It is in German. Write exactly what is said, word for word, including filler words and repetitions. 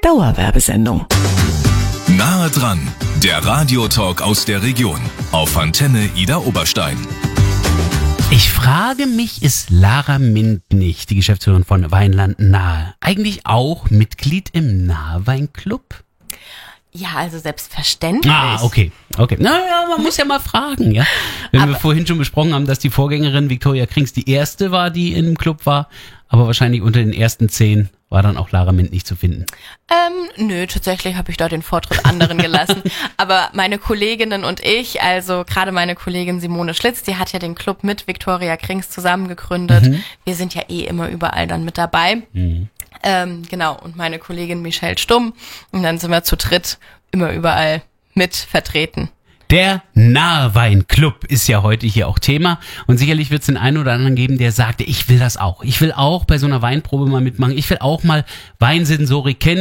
Dauerwerbesendung. Nahe dran, der Radiotalk aus der Region auf Antenne Ida Oberstein. Ich frage mich, ist Lara Mintnich, die Geschäftsführerin von Weinland Nahe, eigentlich auch Mitglied im Nahe-Weinclub? Ja, also selbstverständlich. Ah, okay. okay. Naja, man muss ja mal fragen, ja. Wenn aber wir vorhin schon besprochen haben, dass die Vorgängerin Viktoria Krings die erste war, die im Club war, aber wahrscheinlich unter den ersten zehn war dann auch Lara Mintnich zu finden. Ähm, nö, tatsächlich habe ich da den Vortritt anderen gelassen. Aber meine Kolleginnen und ich, also gerade meine Kollegin Simone Schlitz, die hat ja den Club mit Viktoria Krings zusammen gegründet. Mhm. Wir sind ja eh immer überall dann mit dabei. Mhm. Ähm, genau, und meine Kollegin Michelle Stumm. Und dann sind wir zu dritt immer überall mit vertreten. Der Nahe-Weinclub ist ja heute hier auch Thema und sicherlich wird es den einen oder anderen geben, der sagte, ich will das auch. Ich will auch bei so einer Weinprobe mal mitmachen. Ich will auch mal Weinsensorik kennen.